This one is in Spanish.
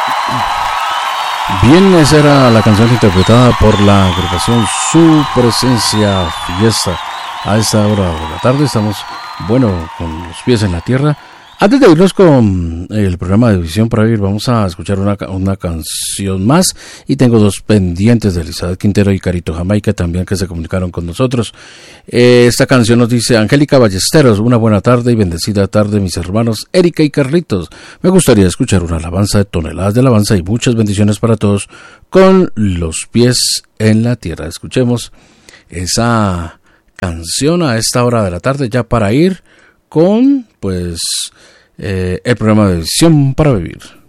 Bien, esa era la canción interpretada por la agrupación Su Presencia Fiesta. A esta hora de la tarde estamos, bueno, con los pies en la tierra. Antes de irnos con el programa de Visión para Vivir, vamos a escuchar una canción más. Y tengo dos pendientes de Elizabeth Quintero y Carito Jamaica también que se comunicaron con nosotros. Esta canción nos dice: Angélica Ballesteros, una buena tarde y bendecida tarde, mis hermanos Erika y Carlitos. Me gustaría escuchar una alabanza de toneladas de alabanza y muchas bendiciones para todos con los pies en la tierra. Escuchemos esa canción a esta hora de la tarde ya para ir con, pues, el programa de Visión para Vivir.